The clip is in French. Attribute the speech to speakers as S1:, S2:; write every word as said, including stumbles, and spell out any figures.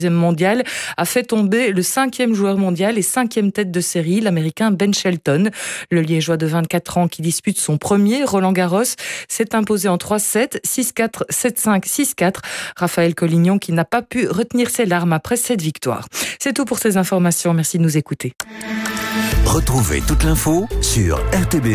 S1: mondial a fait tomber le cinquième joueur mondial et cinquième tête de série, l'Américain Ben Shelton. Le Liégeois de vingt-quatre ans qui dispute son premier Roland-Garros s'est imposé en trois sept, six quatre, sept cinq, six quatre. Raphaël Collignon qui n'a pas pu retenir ses larmes après cette victoire. C'est tout pour ces informations. Merci de nous écouter.
S2: Retrouvez toute l'info sur R T B.